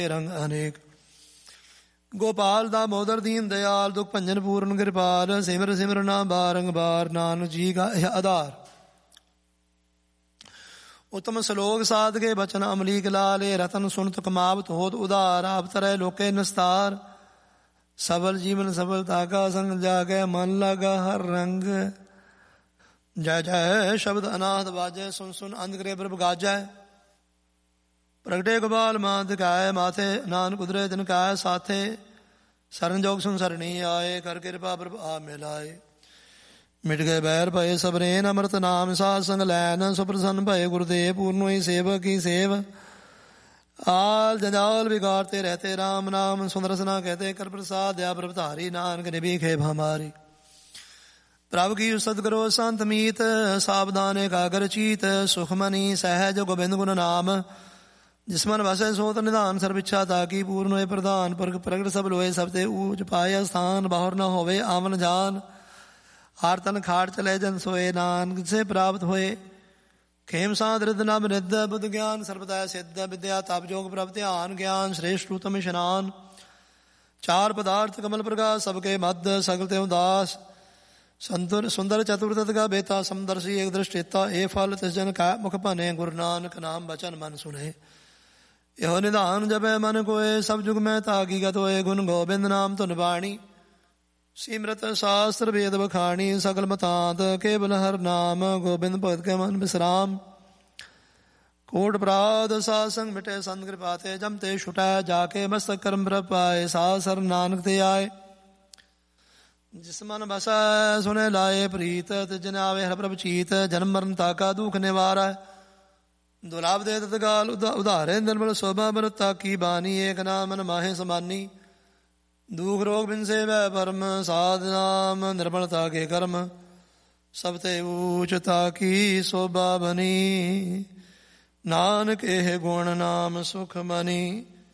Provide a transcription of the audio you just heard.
ਰੰਗ ਅਨੇਕ। ਗੋਪਾਲ ਦਾ ਮੋਦਰ ਦੀਨ ਦਿਆਲ, ਦੁਖ ਭੰਜਨ ਪੂਰਨ ਕਿਰਪਾਲ, ਸਿਮਰ ਸਿਮਰ ਨਾ ਬਾਰੰਬਾਰ, ਨਾਨਕ ਜੀ ਕਾ ਇਹ ਆਧਾਰ। ਉਤਮ ਸਲੋਕ ਸਾਧਕੇ ਬਚਨ ਅਮਲੀਕ ਲਾਲੇ, ਰਤਨ ਸੁਨਤ ਕਮਾਵਤ ਹੋਤ ਉਧਾਰ, ਆਪ ਤਰੈ ਲੋਕੇ ਨਿਸਤਾਰ, ਸਬਲ ਜੀਵਨ ਸਫਲਤਾ ਕਾ ਸੰਗ, ਜਾਗੈ ਮਨ ਲਾਗਾ ਹਰ ਰੰਗ। ਜੈ ਜੈ ਸ਼ਬਦ ਅਨਾਹਤ ਵਾਜੈ, ਸੁਨ ਸੁਨ ਅੰਧ ਕਰੇ ਪ੍ਰਭ ਗਾਜੈ, ਪ੍ਰਗਟੇ ਗੋਪਾਲ ਮਾਂ ਦਿਖਾਏ, ਮਾਥੇ ਨਾਨਕ ਉਦਰੇ ਤਿਨ ਕਾਇ ਸਾਥੇ, ਸਰਨ ਜੋਗ ਸੁਨ ਸਰਣੀ ਆਏ, ਕਰ ਕਿਰਪਾ ਪ੍ਰਭ ਆ ਮਿਲਾਏ। ਮਿਟ ਗਏ ਬੈਰ ਭਏ ਸਬਰੇਨ, ਅੰਮ੍ਰਿਤ ਨਾਮ ਸਾਧ ਸੰਗ ਲੈਨ, ਸੁਪ੍ਰਸੰਨ ਭਏ ਗੁਰਦੇਵ, ਪੂਰਨ ਹੋਈ ਸੇਵਕ ਕੀ ਸੇਵ। ਆਲ ਜੰਜਾਲ ਬਿਗਾੜਤੇ ਰਹਤੇ, ਰਾਮ ਨਾਮ ਸੁੰਦਰ ਰਸਨਾ कहते, कर प्रसाद दया प्रभ धारी, नानक निभी खेप हमारी। प्रभु की सदगुरु संत मीत, सावधान एकाग्र चीत, सुखमनी सहज गोबिंद गुण नाम, जिसमन वसै सोत निधान, सर्व इच्छा ताकी पूर्ण होए प्रधान, प्रगट सब लोए सब ते ऊच पाए स्थान, बाहुर न होवे आवन जान, हार तन खाड़ चले जन सोए, नानक से प्राप्त होए खेम साध रिद नभ निध, बुद्ध ज्ञान सर्वदा सिद्ध, विद्या तप जोग प्रभ ध्यान, ज्ञान श्रेष्ठ उत्तम स्नान, चार पदार्थ कमल प्रकाश, सबके मध्य सकल ते उदास, सुंदर चतुर्थ का बेता, समदर्शी एक दृष्टिता, ए फल तिस जन का मुख भने, गुरु नानक नाम बचन मन सुने। यहो निधान जपै मन कोय, सब जुग में ताकी गत होए, गुण गोबिंद नाम धुन बाणी, सिमरत शास्त्र वेद बखाणी, सकल मतांत केवल हर नाम, गोबिंद भगत के मन विश्राम। कोट अपराध साध संग मिटे संत कृपा ते, जम ते छुटै जाके मस्तक कर्म प्रभ पाए, साध सर नानक ते आए। जिस मन बसै सुने लाए प्रीत, तिजन आवे हर प्रभ चीत, जन्म मरण ताका दुख निवारै, दुलाभ दे तत्काल उधारे, निर्मल शोभा बरता की बानी, एक नाम मन माहे समानी, दुख रोग बिन से वह परम, साध नाम निर्मलता के कर्म, सब ते ऊचता की शोभा बनी, नानक एह गुण नाम सुख मनी।